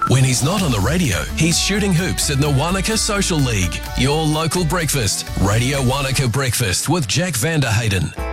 When he's not on the radio, he's shooting hoops at the Wanaka Social League. Your local breakfast. Radio Wanaka Breakfast with Jack Vanderhayden.